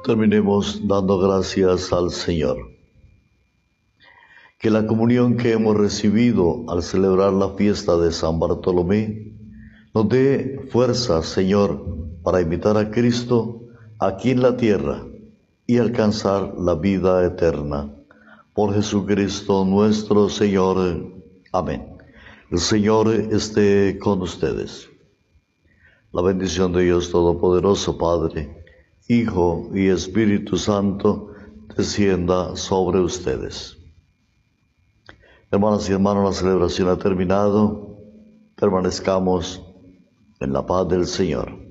Terminemos dando gracias al Señor. Que la comunión que hemos recibido al celebrar la fiesta de San Bartolomé nos dé fuerza, Señor, para imitar a Cristo aquí en la tierra y alcanzar la vida eterna. Por Jesucristo nuestro Señor. Amén. El Señor esté con ustedes. La bendición de Dios Todopoderoso, Padre, Hijo y Espíritu Santo, descienda sobre ustedes. Hermanas y hermanos, la celebración ha terminado. Permanezcamos en la paz del Señor.